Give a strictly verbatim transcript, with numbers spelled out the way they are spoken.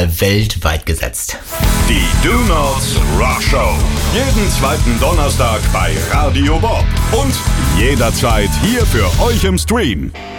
mal weltweit gesetzt. Die Do Nots Rock Show. Jeden zweiten Donnerstag bei Radio Bob. Und jederzeit hier für euch im Stream.